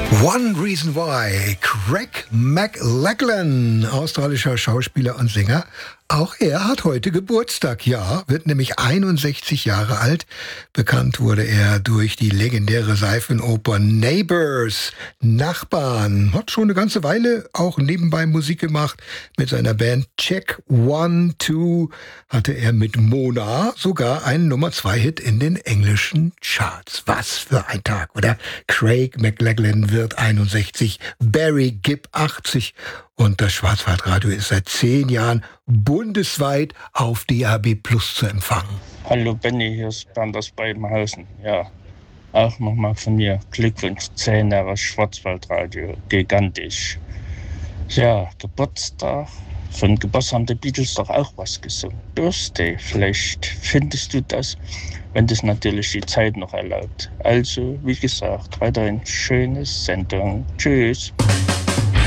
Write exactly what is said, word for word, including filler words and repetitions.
One Reason Why. Craig McLachlan, australischer Schauspieler und Sänger. Auch er hat heute Geburtstag, ja, wird nämlich einundsechzig Jahre alt. Bekannt wurde er durch die legendäre Seifenoper Neighbours, Nachbarn. Hat schon eine ganze Weile auch nebenbei Musik gemacht. Mit seiner Band Check One, Two hatte er mit Mona sogar einen Nummer zwei Hit in den englischen Charts. Was für ein Tag, oder? Craig McLachlan wird einundsechzig, Barry Gibb achtzig. Und das Schwarzwaldradio ist seit zehn Jahren bundesweit auf D A B Plus zu empfangen. Hallo Benny, hier ist Bernd aus Beidenhausen. Ja, auch nochmal von mir Glückwunsch, zehn Jahre Schwarzwaldradio, gigantisch. Ja, Geburtstag. Von Geburtstag haben die Beatles doch auch was gesungen. Birthday, vielleicht findest du das, wenn das natürlich die Zeit noch erlaubt. Also, wie gesagt, weiterhin schöne Sendung. Tschüss.